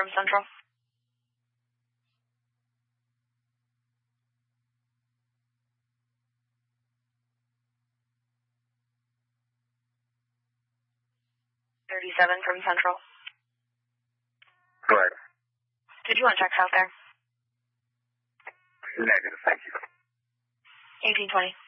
from Central. From Central. Go ahead. Did you want checks out there? Negative, thank you. 1820.